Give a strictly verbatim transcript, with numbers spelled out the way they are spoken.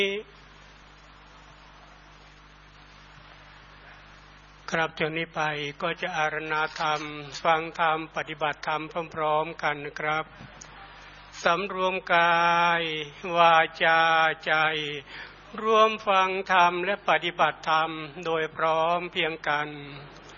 ครับจากนี้ไปก็จะอาราธนาธรรมฟังธรรมปฏิบัติธรรมพร้อมๆกันนะครับสำรวมกายวาจาใจร่วมฟังธรรมและปฏิบัติธรรมโดยพร้อมเพรียงกัน